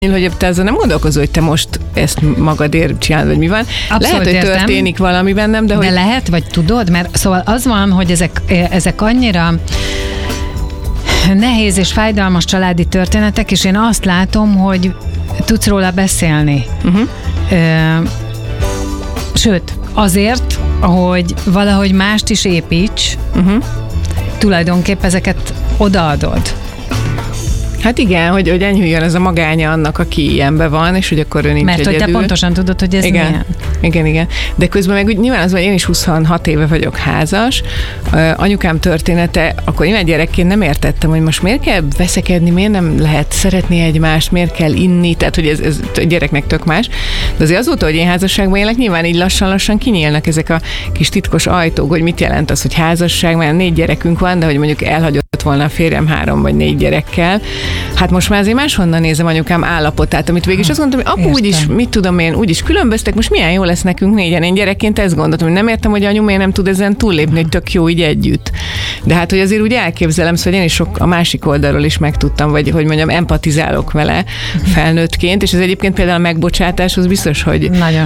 hogy te azon nem gondolkozol, hogy te most ezt magadért csinálod, vagy mi van. Abszolút lehet, hogy történik valami bennem, de hogy... De lehet, vagy tudod, mert szóval az van, hogy ezek annyira nehéz és fájdalmas családi történetek, és én azt látom, hogy tudsz róla beszélni. Sőt, azért, hogy valahogy mást is építs, tulajdonképp ezeket odaadod. Hát igen, hogy enyhüljön ez a magánya annak, aki ilyenben van, és hogy akkor ő nincs mert egyedül. Mert hogy te pontosan tudod, hogy ez milyen. Igen. De közben meg úgy nyilván az, hogy én is 26 éve vagyok házas, anyukám története, akkor én gyerekként nem értettem, hogy most miért kell veszekedni, miért nem lehet szeretni egymást, miért kell inni, tehát hogy ez a gyereknek tök más. De azért azóta, hogy én házasságban élek, nyilván így lassan-lassan kinyílnak ezek a kis titkos ajtók, hogy mit jelent az, hogy házasság, mert 4 gyerekünk van, de hogy mondjuk elhagyott volna a férjem 3 vagy 4 gyerekkel. Hát most már azért máshonnan nézem anyukám állapotát, amit végig is azt mondtam, hogy apu úgyis, mit tudom én, úgyis különböztek, most milyen jó lesz nekünk 4-en. Én gyerekként ezt gondoltam, hogy nem értem, hogy anyu miért nem tud ezen túllépni, hogy tök jó így együtt. De hát, hogy azért úgy elképzelem, szóval én is sok a másik oldalról is megtudtam, vagy hogy mondjam, empatizálok vele felnőttként, és ez egyébként például a megbocsátáshoz biztos, hogy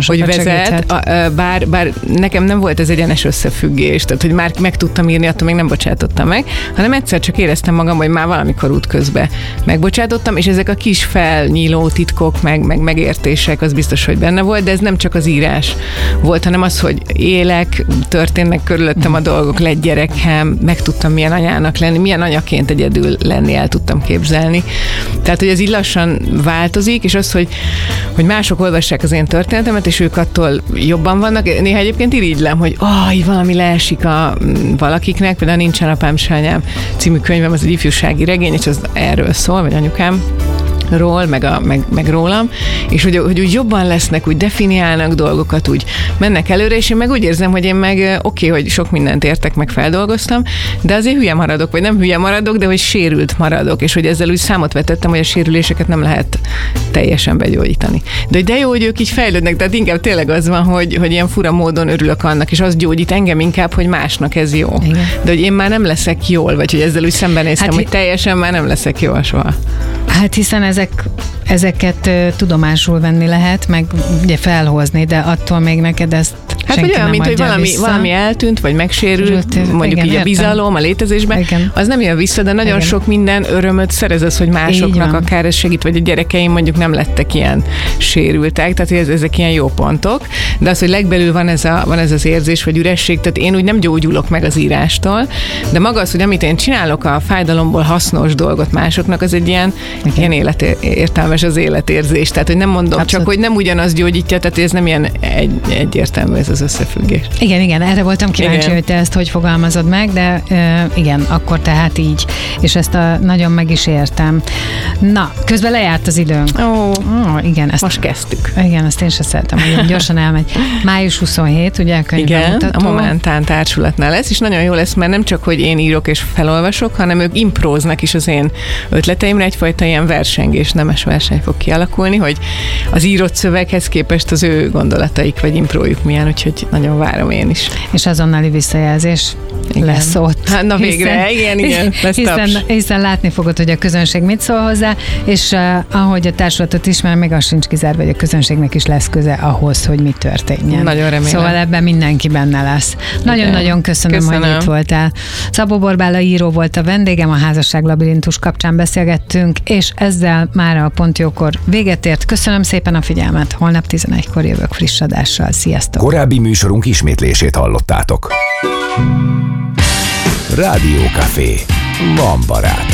vezet, bár nekem nem volt ez egyenes összefüggés, tehát hogy már meg tudtam írni, attól még nem bocsátottam meg, hanem egyszer csak éreztem magam, hogy már valamikor útközben megbocsátottam, és ezek a kis felnyíló titkok, meg megértések, az biztos, hogy benne volt, de ez nem csak az írás volt, hanem az, hogy élek, történnek körülöttem a dolgok, lett gyerekem, meg tudtam milyen anyának lenni, milyen anyaként egyedül lenni, el tudtam képzelni. Tehát, hogy ez így lassan változik, és az, hogy mások olvassák az én történetemet, és ők attól jobban vannak. Néha egyébként irigylem, hogy így valami leesik valakiknek, például Nincsen apám, se anyám című könyvem, az egy ifjúsági regény, és az erről szól, vagy anyukám ról, meg rólam, és hogy úgy jobban lesznek, úgy definiálnak dolgokat, úgy mennek előre, és én meg úgy érzem, hogy én meg oké, hogy sok mindent értek, meg feldolgoztam, de azért hülye maradok, vagy nem hülye maradok, de hogy sérült maradok, és hogy ezzel úgy számot vetettem, hogy a sérüléseket nem lehet teljesen begyógyítani. De jó, hogy ők így fejlődnek, tehát inkább tényleg az van, hogy ilyen fura módon örülök annak, és az gyógyít engem inkább, hogy másnak ez jó. Igen. De hogy én már nem leszek jól, vagy hogy ezzel úgy szembenéztem, hogy teljesen már nem leszek jól soha. Hát hiszen ezeket tudomásul venni lehet, meg ugye felhozni, de attól még neked ezt hát vagy olyan, mint hogy valami eltűnt, vagy megsérült, mondjuk igen, így a bizalom a létezésben, igen. Az nem jön vissza, de nagyon igen. Sok minden örömöt szerez az, hogy másoknak akár ez segít, vagy a gyerekeim mondjuk nem lettek ilyen sérültek, tehát ezek ilyen jó pontok, de az, hogy legbelül van ez az érzés, vagy üresség, tehát én úgy nem gyógyulok meg az írástól, de maga az, hogy amit én csinálok a fájdalomból hasznos dolgot másoknak, az egy ilyen értelmes az életérzés, tehát hogy nem mondom abszolút. Csak, hogy nem ugyanaz gyógyítja, tehát ez nem ilyen egyértelmű ez az összefüggés. Igen, erre voltam kíváncsi, hogy te ezt hogy fogalmazod meg, de igen, akkor tehát így, és ezt nagyon meg is értem. Na, közben lejárt az időnk. Igen, ezt most kezdtük. Igen, ezt én sem szeretem, hogy gyorsan elmegy. Május 27, ugye a könyvbemutató. Igen, a Momentán társulatnál lesz, és nagyon jó lesz, mert nem csak, hogy én írok és felolvasok, hanem ők impróznak is az én ötleteimre, egyfajta ilyen versengés, nemes verseny fog kialakulni, hogy az írott szöveghez képest az ő gondolataik vagy imprójuk milyen, úgyhogy nagyon várom én is. És azonnali visszajelzés lesz ott. Hát, na végre, igen, hiszen látni fogod, hogy a közönség mit szól hozzá, és ahogy a társulatot ismer, még az sincs kizárva, hogy a közönségnek is lesz köze ahhoz, hogy mi történjen. Nagyon remélem. Szóval ebben mindenki benne lesz. Nagyon-nagyon köszönöm, hogy itt voltál. Szabó Borbála író volt a vendégem, a Házasság labirintus kapcsán beszélgettünk, és ezzel már a Pont Jókor véget ért. Köszönöm szépen a figyelmet. Holnap 11-kor jövök friss adással. Sziasztok! Korábbi műsorunk ismétlését hallottátok. Rádió Café. Van barátom.